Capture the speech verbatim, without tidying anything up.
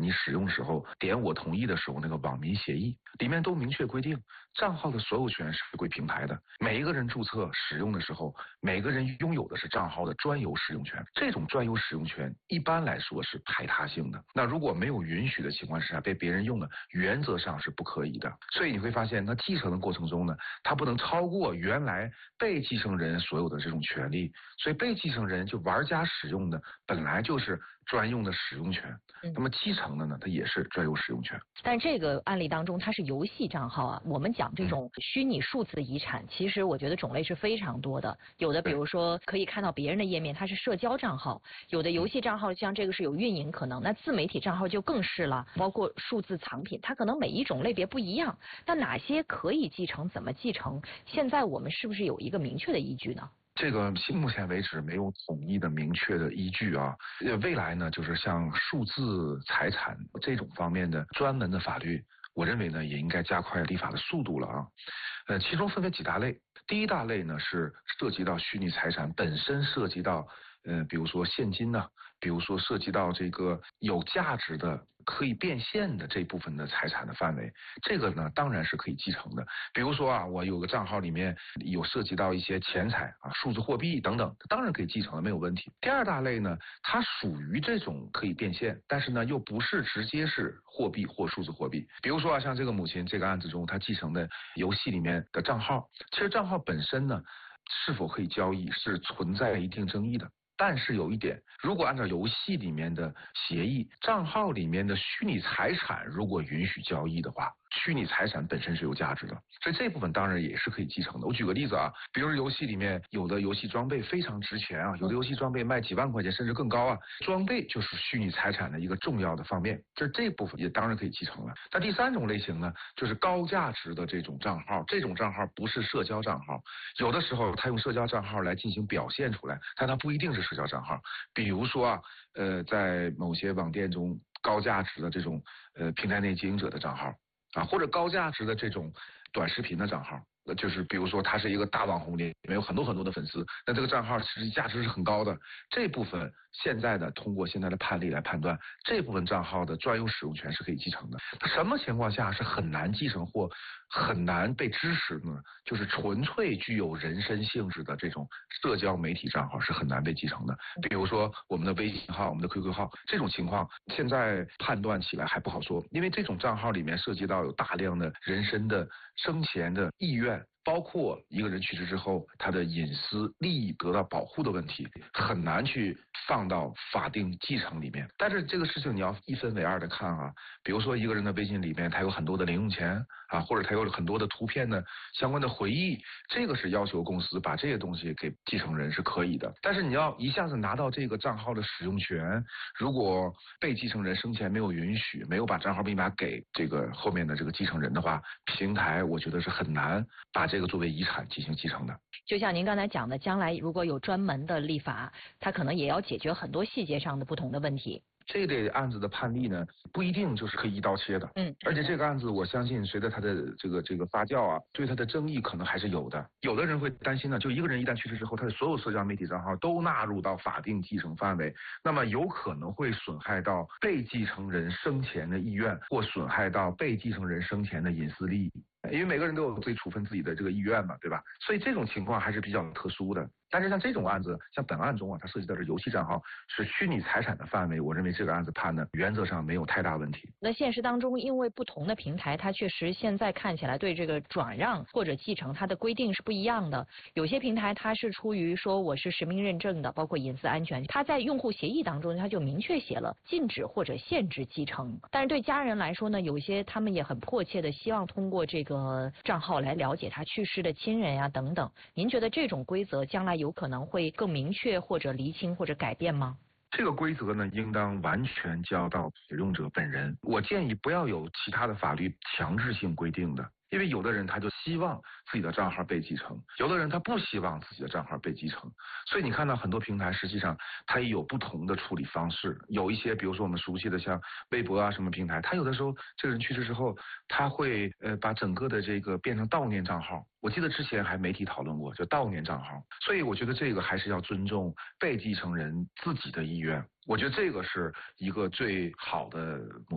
你使用时候点我同意的时候那个网民协议里面都明确规定，账号的所有权是归平台的，每一个人注册使用的时候，每个人拥有的是账号的专有使用权。这种专有使用权一般来说是排他性的，那如果没有允许的情况下被别人用的，原则上是不可以的。所以你会发现，那继承的过程中呢，它不能超过原来被继承人所有的这种权利，所以被继承人就玩家使用的本来就是专用的使用权，那么继承的呢，它也是专有使用权。 但这个案例当中，它是游戏账号啊。我们讲这种虚拟数字遗产，其实我觉得种类是非常多的。有的比如说可以看到别人的页面，它是社交账号；有的游戏账号像这个是有运营可能，那自媒体账号就更是了。包括数字藏品，它可能每一种类别不一样。那哪些可以继承，怎么继承？现在我们是不是有一个明确的依据呢？ 这个目前为止没有统一的明确的依据啊。未来呢，就是像数字财产这种方面的专门的法律，我认为呢也应该加快立法的速度了啊。呃，其中分为几大类。第一大类呢是涉及到虚拟财产本身涉及到呃，比如说现金呢、啊，比如说涉及到这个有价值的可以变现的这部分的财产的范围，这个呢当然是可以继承的。比如说啊，我有个账号里面有涉及到一些钱财啊、数字货币等等，当然可以继承的，没有问题。第二大类呢，它属于这种可以变现，但是呢又不是直接是货币或数字货币。比如说啊，像这个母亲这个案子中，她继承的游戏里面的账号，其实账号本身呢是否可以交易是存在一定争议的。但是有一点，如果按照游戏里面的协议，账号里面的虚拟财产如果允许交易的话，虚拟财产本身是有价值的，所以这部分当然也是可以继承的。我举个例子啊，比如说游戏里面有的游戏装备非常值钱啊，有的游戏装备卖几万块钱甚至更高啊，装备就是虚拟财产的一个重要的方面，这这部分也当然可以继承了。那第三种类型呢，就是高价值的这种账号，这种账号不是社交账号，有的时候他用社交账号来进行表现出来，但它不一定是社交账号。比如说啊，呃，在某些网店中高价值的这种呃平台内经营者的账号。啊，或者高价值的这种短视频的账号，就是比如说他是一个大网红，里面有很多很多的粉丝，那这个账号实际价值是很高的。这部分现在的通过现在的判例来判断，这部分账号的专有使用权是可以继承的。什么情况下是很难继承或很难被支持呢？就是纯粹具有人身性质的这种社交媒体账号是很难被继承的。比如说我们的微信号、我们的 Q Q 号，这种情况现在判断起来还不好说，因为这种账号里面涉及到有大量的人身的生前的意愿，包括一个人去世之后他的隐私利益得到保护的问题，很难去放到法定继承里面。但是这个事情你要一分为二的看啊，比如说一个人的微信里面他有很多的零用钱啊，或者他有很多的图片的相关的回忆，这个是要求公司把这些东西给继承人是可以的。但是你要一下子拿到这个账号的使用权，如果被继承人生前没有允许，没有把账号密码给这个后面的这个继承人的话，平台我觉得是很难把这个作为遗产进行继承的。 就像您刚才讲的，将来如果有专门的立法，它可能也要解决很多细节上的不同的问题。 这类案子的判例呢，不一定就是可以一刀切的。嗯，而且这个案子，我相信随着它的这个这个发酵啊，对它的争议可能还是有的。有的人会担心呢，就一个人一旦去世之后，他的所有社交媒体账号都纳入到法定继承范围，那么有可能会损害到被继承人生前的意愿，或损害到被继承人生前的隐私利益。因为每个人都有自己处分自己的这个意愿嘛，对吧？所以这种情况还是比较特殊的。但是像这种案子，像本案中啊，它涉及到的游戏账号是虚拟财产的范围，我认为这个案子判的原则上没有太大问题。 那现实当中，因为不同的平台，它确实现在看起来对这个转让或者继承它的规定是不一样的。有些平台它是出于说我是实名认证的，包括隐私安全，它在用户协议当中它就明确写了禁止或者限制继承。但是对家人来说呢，有些他们也很迫切的希望通过这个账号来了解他去世的亲人呀、啊、等等。您觉得这种规则将来有可能会更明确或者厘清或者改变吗？ 这个规则呢，应当完全交到使用者本人。我建议不要有其他的法律强制性规定的。因为有的人他就希望自己的账号被继承，有的人他不希望自己的账号被继承，所以你看到很多平台实际上它也有不同的处理方式。有一些比如说我们熟悉的像微博啊什么平台，它有的时候这个人去世之后，他会呃把整个的这个变成悼念账号。我记得之前还媒体讨论过，叫悼念账号。所以我觉得这个还是要尊重被继承人自己的意愿，我觉得这个是一个最好的